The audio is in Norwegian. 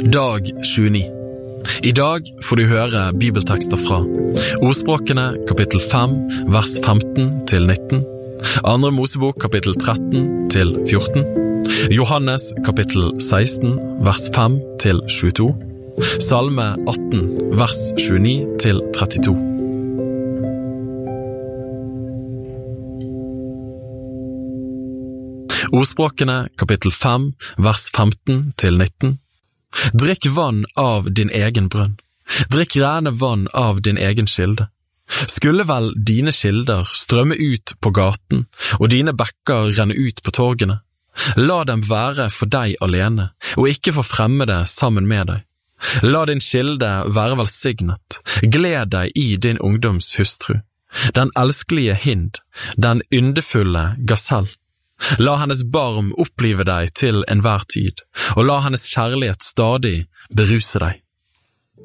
Dag 29. I dag får du høre bibeltekster fra Ordspråkene kapittel 5, vers 15 til 19, Andre Mosebok kapittel 13 til 14, Johannes kapittel 16, vers 5 til 22, Salme 18, vers 29 til 32. Ordspråkene kapittel 5, vers 15 til 19. Drikk vann av din egen brønn. Drikk rene vann av din egen kilde. Skulle vel dine kilder strømme ut på gaten, og dine bekker renne ut på torgene? La dem være for deg alene, og ikke for fremmede sammen med deg. La din kilde være velsignet. Gled deg i din ungdoms hustru. Den elskelige hind, den yndefulle gasell. La hennes barm opplive deg til enhver tid, og la hennes kjærlighet stadig beruse deg.